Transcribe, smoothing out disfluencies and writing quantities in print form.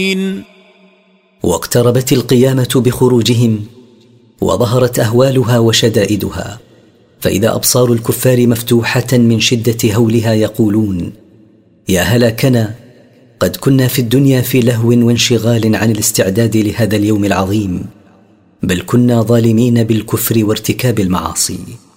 واقتربت القيامة بخروجهم، وظهرت أهوالها وشدائدها، فإذا أبصار الكفار مفتوحة من شدة هولها يقولون: يا هلاكنا، قد كنا في الدنيا في لهو وانشغال عن الاستعداد لهذا اليوم العظيم، بل كنا ظالمين بالكفر وارتكاب المعاصي.